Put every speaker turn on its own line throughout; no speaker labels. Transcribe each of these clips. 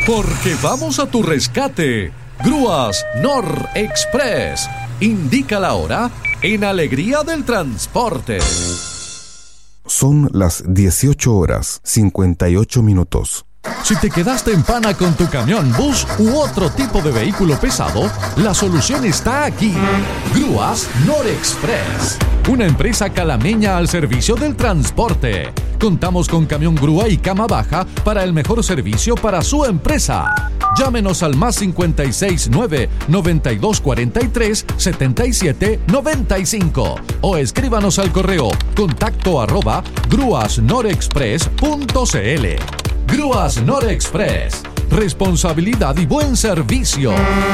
Porque vamos a tu rescate. Grúas Nor Express. Indica la hora en Alegría del Transporte.
Son las 18:58.
Si te quedaste en pana con tu camión, bus u otro tipo de vehículo pesado, la solución está aquí. Grúas Nor Express, una empresa calameña al servicio del transporte. Contamos con camión grúa y cama baja para el mejor servicio para su empresa. Llámenos al más 569 9243 7795 o escríbanos al correo contacto@grúasnorexpress.cl. Grúas Nor Express. Responsabilidad y buen servicio.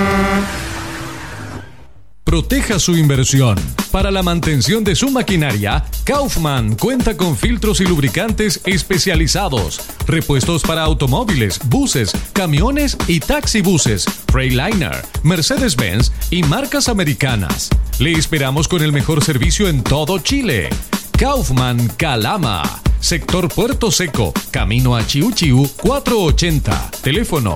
Proteja su inversión. Para la mantención de su maquinaria, Kaufman cuenta con filtros y lubricantes especializados, repuestos para automóviles, buses, camiones y taxibuses, Freightliner, Mercedes-Benz y marcas americanas. Le esperamos con el mejor servicio en todo Chile. Kaufman Calama, sector Puerto Seco, camino a Chiu Chiu 480, teléfono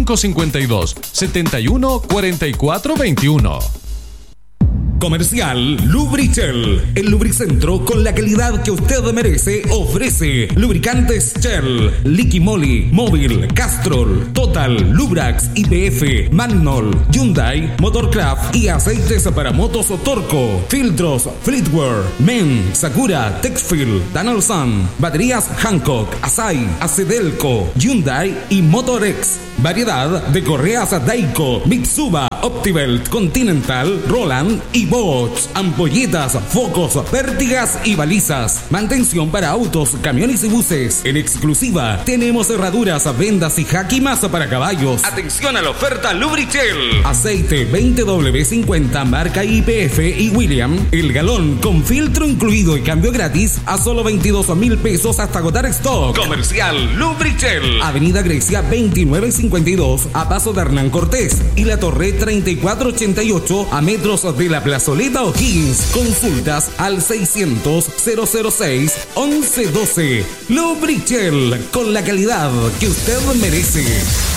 552-714421.
Comercial Lubrichel, el lubricentro con la calidad que usted merece, ofrece lubricantes Shell, Liqui Moly, Móvil, Castrol, Total, Lubrax, IPF, Magnol, Hyundai, Motorcraft y aceites para motos Torco, filtros Fleetwear, Men, Sakura, Texfil, Donaldson, baterías Hancock, Asai, Acedelco, Hyundai y Motorex. Variedad de correas Daico, Mitsuba, Optibelt, Continental, Roland y Bosch. Ampolletas, focos, pértigas y balizas. Mantención para autos, camiones y buses. En exclusiva, tenemos cerraduras, vendas y jaquimas para caballos. Atención a la oferta Lubrichel. Aceite 20W50 marca IPF y William. El galón con filtro incluido y cambio gratis a solo 22,000 pesos hasta agotar stock. Comercial Lubrichel. Avenida Grecia 2952 a paso de Hernán Cortés y la Torre 3488 a metros de la Plazoleta O'Higgins. Consultas al 600-006-1112. Lubrichel, con la calidad que usted merece.